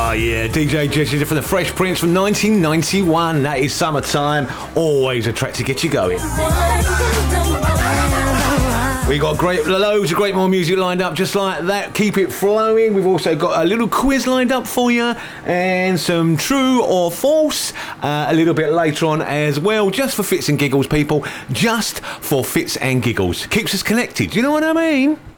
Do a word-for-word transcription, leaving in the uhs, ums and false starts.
Oh yeah, D J Jesse from the Fresh Prince from nineteen ninety-one. That is Summertime. Always a track to get you going. We got great, loads of great more music lined up just like that. Keep it flowing. We've also got a little quiz lined up for you and some true or false uh, a little bit later on as well. Just for fits and giggles, people. Just for fits and giggles. Keeps us connected. Do you know what I mean?